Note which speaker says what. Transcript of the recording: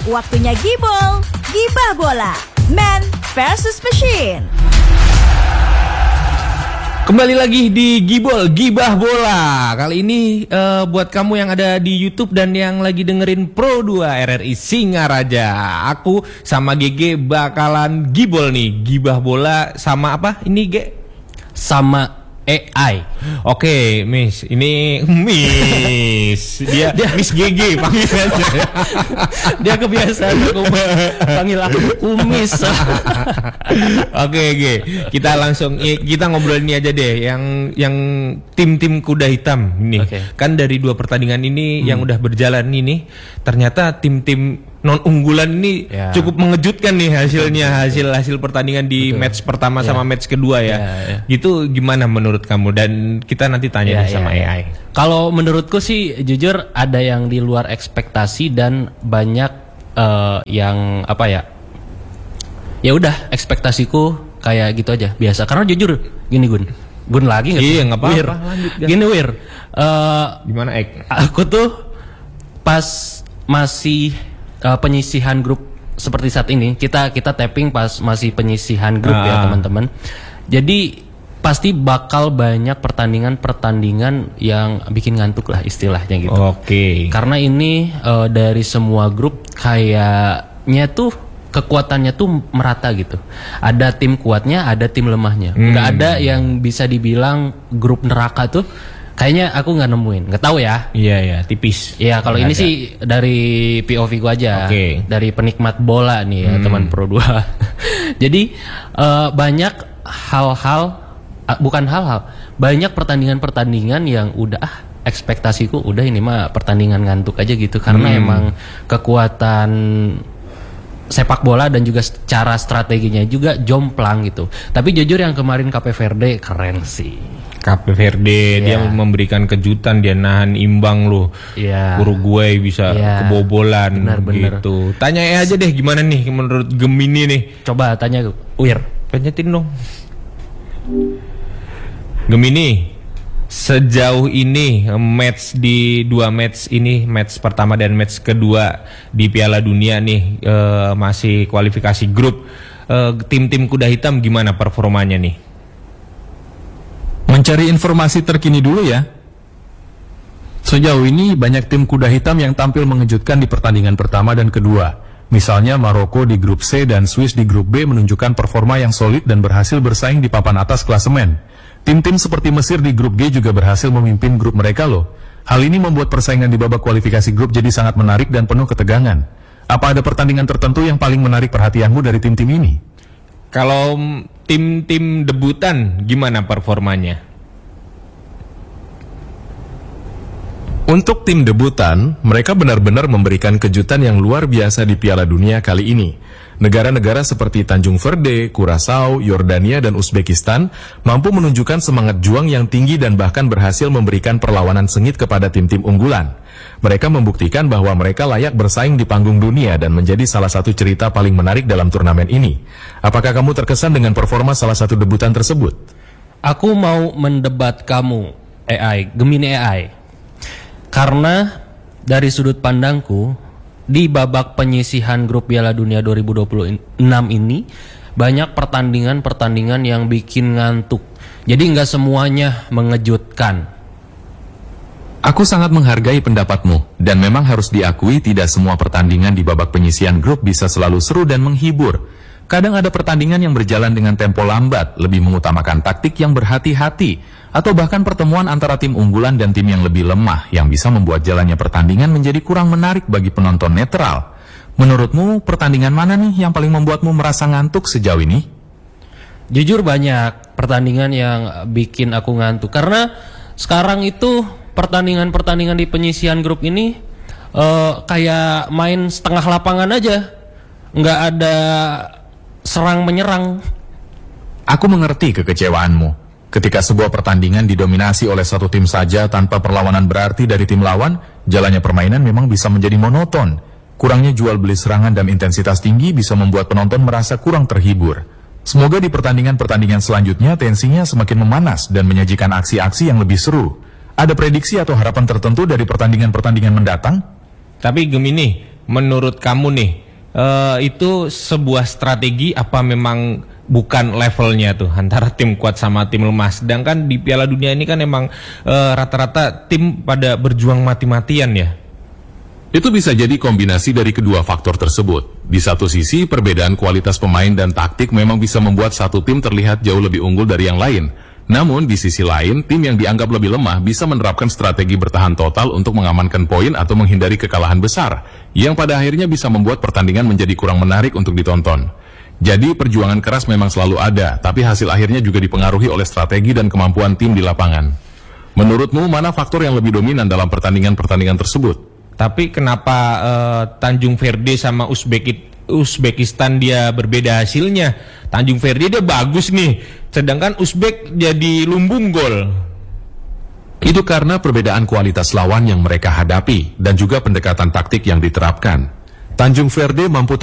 Speaker 1: Waktunya Gibol, Gibah Bola, Man versus Machine.
Speaker 2: Kembali lagi di Gibol, Gibah Bola. Kali ini buat kamu yang ada di YouTube dan yang lagi dengerin Pro 2 RRI Singaraja, aku sama GG bakalan gibol nih, Gibah Bola sama apa ini G? Sama AI. Oke, Miss. Ini Miss. Dia Miss GG panggilannya.
Speaker 3: Dia kebiasaan aku panggil aku Kumis.
Speaker 2: Oke. Kita langsung kita ngobrol ini aja deh yang tim-tim kuda hitam ini.
Speaker 3: Okay.
Speaker 2: Kan dari 2 pertandingan ini yang udah berjalan ini ternyata tim-tim non unggulan ini cukup mengejutkan nih hasil pertandingan di match pertama sama match kedua ya. Gitu gimana menurut kamu, dan kita nanti tanya sama AI.
Speaker 3: Kalau menurutku sih jujur ada yang di luar ekspektasi dan banyak yang apa ya? Ya udah, ekspektasiku kayak gitu aja, biasa. Karena jujur gini Gun lagi nggak?
Speaker 2: Iya, nggak apa-apa.
Speaker 3: Gini Wir,
Speaker 2: gimana Ek?
Speaker 3: aku tuh pas masih penyisihan grup seperti saat ini, kita tapping pas masih penyisihan grup ya teman-teman. Jadi pasti bakal banyak pertandingan yang bikin ngantuk lah istilahnya gitu.
Speaker 2: Oke.
Speaker 3: Karena ini dari semua grup kayaknya tuh kekuatannya tuh merata gitu. Ada tim kuatnya, ada tim lemahnya. Nggak ada yang bisa dibilang grup neraka tuh. Kayaknya aku nggak nemuin, nggak tahu ya.
Speaker 2: Iya, tipis.
Speaker 3: Iya, kalau ini sih dari POV gua aja, dari penikmat bola nih ya, teman Pro 2. Jadi banyak banyak pertandingan-pertandingan yang udah ekspektasiku udah ini mah pertandingan ngantuk aja gitu, karena emang kekuatan sepak bola dan juga cara strateginya juga jomplang gitu. Tapi jujur yang kemarin Cape Verde keren sih.
Speaker 2: Cape Verde dia memberikan kejutan, dia nahan imbang loh. Uruguay bisa kebobolan gitu. Tanya aja deh gimana nih menurut Gemini nih.
Speaker 3: Coba tanya Wir.
Speaker 2: Penyetin dong. Gemini, sejauh ini match di 2 match ini, match pertama dan match kedua di Piala Dunia nih, masih kualifikasi grup, tim-tim kuda hitam gimana performanya nih?
Speaker 4: Mencari informasi terkini dulu ya. Sejauh ini banyak tim kuda hitam yang tampil mengejutkan di pertandingan pertama dan kedua. Misalnya Maroko di grup C dan Swiss di grup B menunjukkan performa yang solid dan berhasil bersaing di papan atas klasemen. Tim-tim seperti Mesir di grup G juga berhasil memimpin grup mereka loh. Hal ini membuat persaingan di babak kualifikasi grup jadi sangat menarik dan penuh ketegangan. Apa ada pertandingan tertentu yang paling menarik perhatianmu dari tim-tim ini?
Speaker 2: Kalau tim-tim debutan gimana performanya?
Speaker 4: Untuk tim debutan, mereka benar-benar memberikan kejutan yang luar biasa di Piala Dunia kali ini. Negara-negara seperti Tanjung Verde, Curaçao, Yordania, dan Uzbekistan mampu menunjukkan semangat juang yang tinggi dan bahkan berhasil memberikan perlawanan sengit kepada tim-tim unggulan. Mereka membuktikan bahwa mereka layak bersaing di panggung dunia dan menjadi salah satu cerita paling menarik dalam turnamen ini. Apakah kamu terkesan dengan performa salah satu debutan tersebut?
Speaker 3: Aku mau mendebat kamu, AI, Gemini AI. Karena dari sudut pandangku, di babak penyisihan grup Piala Dunia 2026 ini banyak pertandingan-pertandingan yang bikin ngantuk. Jadi nggak semuanya mengejutkan.
Speaker 4: Aku sangat menghargai pendapatmu, dan memang harus diakui tidak semua pertandingan di babak penyisihan grup bisa selalu seru dan menghibur. Kadang ada pertandingan yang berjalan dengan tempo lambat, lebih mengutamakan taktik yang berhati-hati, atau bahkan pertemuan antara tim unggulan dan tim yang lebih lemah yang bisa membuat jalannya pertandingan menjadi kurang menarik bagi penonton netral. Menurutmu, pertandingan mana nih yang paling membuatmu merasa ngantuk sejauh ini?
Speaker 3: Jujur banyak pertandingan yang bikin aku ngantuk, karena sekarang itu pertandingan-pertandingan di penyisihan grup ini kayak main setengah lapangan aja, nggak ada serang-menyerang.
Speaker 4: Aku mengerti kekecewaanmu. Ketika sebuah pertandingan didominasi oleh satu tim saja tanpa perlawanan berarti dari tim lawan, jalannya permainan memang bisa menjadi monoton. Kurangnya jual beli serangan dan intensitas tinggi bisa membuat penonton merasa kurang terhibur. Semoga di pertandingan-pertandingan selanjutnya tensinya semakin memanas dan menyajikan aksi-aksi yang lebih seru. Ada prediksi atau harapan tertentu dari pertandingan-pertandingan mendatang?
Speaker 2: Tapi Gemini, menurut kamu nih, itu sebuah strategi apa memang bukan levelnya tuh antara tim kuat sama tim lemah? Sedangkan di Piala Dunia ini kan emang rata-rata tim pada berjuang mati-matian ya.
Speaker 4: Itu bisa jadi kombinasi dari kedua faktor tersebut. Di satu sisi, perbedaan kualitas pemain dan taktik memang bisa membuat satu tim terlihat jauh lebih unggul dari yang lain. Namun, di sisi lain, tim yang dianggap lebih lemah bisa menerapkan strategi bertahan total untuk mengamankan poin atau menghindari kekalahan besar, yang pada akhirnya bisa membuat pertandingan menjadi kurang menarik untuk ditonton. Jadi, perjuangan keras memang selalu ada, tapi hasil akhirnya juga dipengaruhi oleh strategi dan kemampuan tim di lapangan. Menurutmu, mana faktor yang lebih dominan dalam pertandingan-pertandingan tersebut?
Speaker 2: Tapi kenapa Tanjung Verde sama Uzbekistan dia berbeda hasilnya? Tanjung Verde dia bagus nih, sedangkan Uzbek jadi lumbung gol.
Speaker 4: Itu karena perbedaan kualitas lawan yang mereka hadapi dan juga pendekatan taktik yang diterapkan. Tanjung Verde mampu